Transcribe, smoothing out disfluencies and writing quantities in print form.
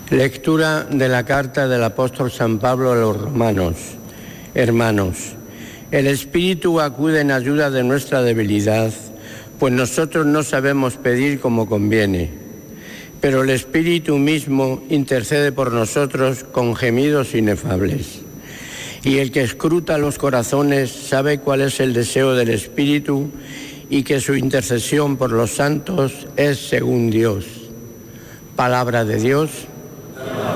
Lectura de la carta del apóstol San Pablo a los romanos. Hermanos, el Espíritu acude en ayuda de nuestra debilidad, pues nosotros no sabemos pedir como conviene, pero el Espíritu mismo intercede por nosotros con gemidos inefables. Y el que escruta los corazones sabe cuál es el deseo del Espíritu y que su intercesión por los santos es según Dios. Palabra de Dios.